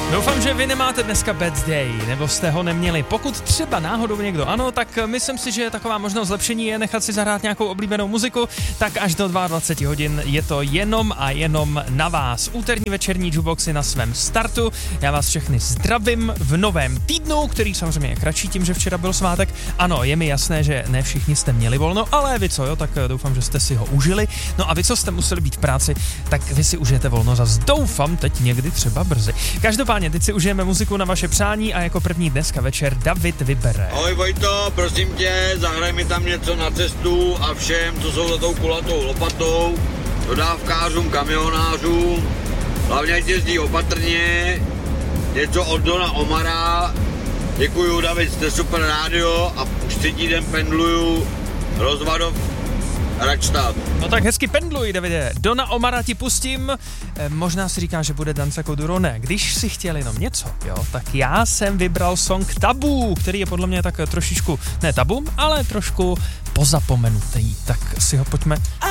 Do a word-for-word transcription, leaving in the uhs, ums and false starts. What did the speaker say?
Doufám, že vy nemáte dneska bad day, nebo jste ho neměli. Pokud třeba náhodou někdo ano, tak myslím si, že taková možnost zlepšení je nechat si zahrát nějakou oblíbenou muziku, tak až do dvacet dva hodin je to jenom a jenom na vás. Úterní večerní jukebox je na svém startu. Já vás všechny zdravím v novém týdnu, který samozřejmě je kratší tím, že včera byl svátek. Ano, je mi jasné, že ne všichni jste měli volno, ale vy co, jo, tak doufám, že jste si ho užili. No a vy, co jste museli být v práci, tak vy si užijete volno zas, doufám, teď někdy třeba brzy. Každopádně, teď si užijeme muziku na vaše přání a jako první dneska večer David vybere. Ahoj Vojto, prosím tě, zahraj mi tam něco na cestu a všem, co jsou za tou kulatou lopatou, dodávkářům, kamionářům, hlavně ať jezdí opatrně, něco od Dona Omara. Děkuju, David, jste super rádio a už třetí den pendluju Rozvadov Račtát. No tak hezky pendluj, Davide. Dona Omara ti pustím. E, možná si říká, že bude Danca Kuduro. Ne, když si chtěl jenom něco, jo, tak já jsem vybral song Tabu, který je podle mě tak trošičku, ne tabu, ale trošku pozapomenutý. Tak si ho pojďme